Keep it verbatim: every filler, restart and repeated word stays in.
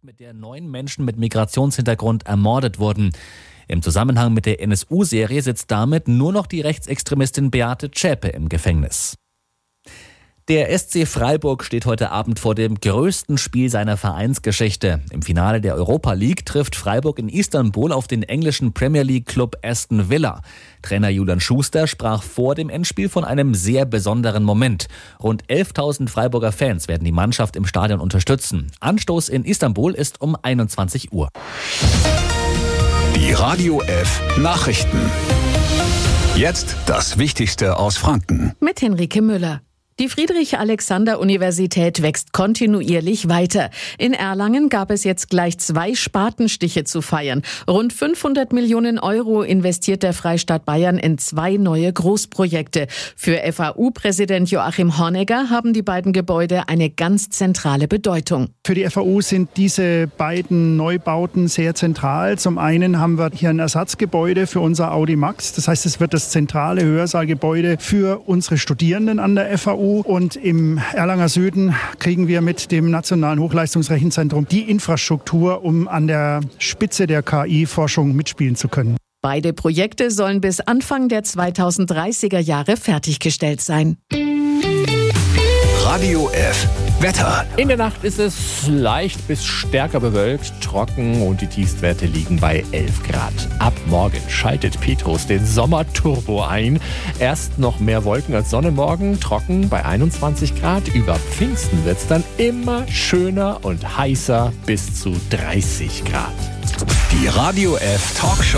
mit der neun Menschen mit Migrationshintergrund ermordet wurden. Im Zusammenhang mit der N S U-Serie sitzt damit nur noch die Rechtsextremistin Beate Zschäpe im Gefängnis. Der S C Freiburg steht heute Abend vor dem größten Spiel seiner Vereinsgeschichte. Im Finale der Europa League trifft Freiburg in Istanbul auf den englischen Premier League-Club Aston Villa. Trainer Julian Schuster sprach vor dem Endspiel von einem sehr besonderen Moment. Rund elftausend Freiburger Fans werden die Mannschaft im Stadion unterstützen. Anstoß in Istanbul ist um einundzwanzig Uhr. Die Radio F Nachrichten. Jetzt das Wichtigste aus Franken. Mit Henrike Müller. Die Friedrich-Alexander-Universität wächst kontinuierlich weiter. In Erlangen gab es jetzt gleich zwei Spatenstiche zu feiern. Rund fünfhundert Millionen Euro investiert der Freistaat Bayern in zwei neue Großprojekte. Für F A U-Präsident Joachim Honegger haben die beiden Gebäude eine ganz zentrale Bedeutung. Für die F A U sind diese beiden Neubauten sehr zentral. Zum einen haben wir hier ein Ersatzgebäude für unser Audi Max. Das heißt, es wird das zentrale Hörsaalgebäude für unsere Studierenden an der F A U. Und im Erlanger Süden kriegen wir mit dem Nationalen Hochleistungsrechenzentrum die Infrastruktur, um an der Spitze der K I-Forschung mitspielen zu können. Beide Projekte sollen bis Anfang der zweitausenddreißiger Jahre fertiggestellt sein. Radio F Wetter. In der Nacht ist es leicht bis stärker bewölkt, trocken und die Tiefstwerte liegen bei elf Grad. Ab morgen schaltet Petrus den Sommerturbo ein. Erst noch mehr Wolken als Sonne morgen, trocken bei einundzwanzig Grad. Über Pfingsten wird es dann immer schöner und heißer bis zu dreißig Grad. Die Radio F Talkshow.